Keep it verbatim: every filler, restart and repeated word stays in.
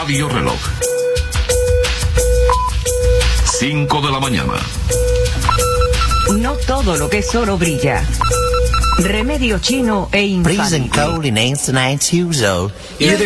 Radio Reloj. cinco de la mañana. No todo lo que es oro brilla. Remedio chino e infalible. Freezing cold in ancient Antiuso.